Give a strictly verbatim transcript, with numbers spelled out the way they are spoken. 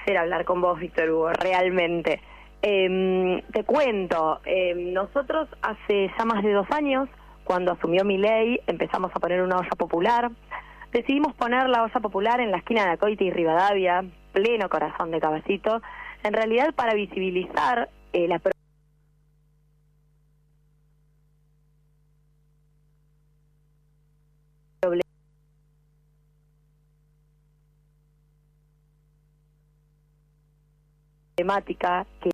placer hablar con vos, Víctor Hugo, realmente. Eh, te cuento, eh, nosotros hace ya más de dos años, cuando asumió Milei, empezamos a poner una olla popular. Decidimos poner la olla popular en la esquina de Acoite y Rivadavia, pleno corazón de Caballito, en realidad para visibilizar eh, la problemática que